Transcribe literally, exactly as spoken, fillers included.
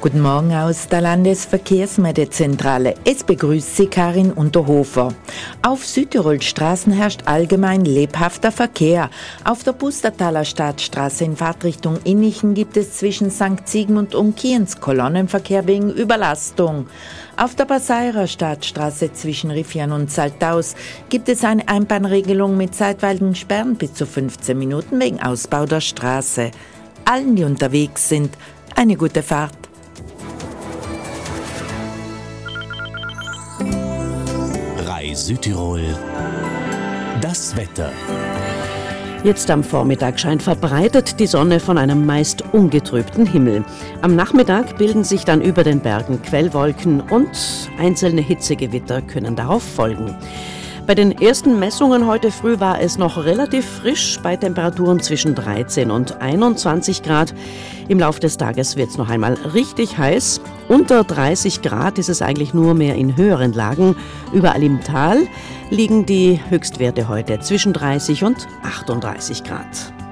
Guten Morgen aus der Landesverkehrsmeldezentrale. Es begrüßt Sie Karin Unterhofer. Auf Südtirols Straßen herrscht allgemein lebhafter Verkehr. Auf der Pustertaler Stadtstraße in Fahrtrichtung Innichen gibt es zwischen Sankt Sigmund und Kienz Kolonnenverkehr wegen Überlastung. Auf der Passairer Stadtstraße zwischen Riffian und Saltaus gibt es eine Einbahnregelung mit zeitweiligen Sperren bis zu fünfzehn Minuten wegen Ausbau der Straße. Allen, die unterwegs sind, eine gute Fahrt. Südtirol, das Wetter. Jetzt am Vormittag scheint verbreitet die Sonne von einem meist ungetrübten Himmel. Am Nachmittag bilden sich dann über den Bergen Quellwolken und einzelne Hitzegewitter können darauf folgen. Bei den ersten Messungen heute früh war es noch relativ frisch bei Temperaturen zwischen dreizehn und einundzwanzig Grad. Im Laufe des Tages wird es noch einmal richtig heiß. Unter dreißig Grad ist es eigentlich nur mehr in höheren Lagen. Überall im Tal liegen die Höchstwerte heute zwischen dreißig und achtunddreißig Grad.